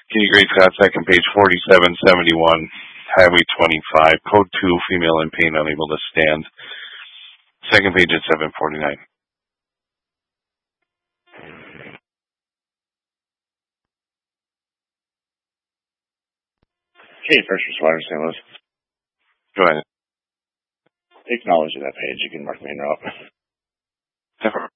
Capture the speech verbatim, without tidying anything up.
Can you grade Scott second page forty-seven seventy-one, Highway twenty-five, code two, female in pain, unable to stand. Second page at seven forty-nine. Okay, first responder, Saint Louis. Go ahead. Acknowledge that page. You can mark me in route.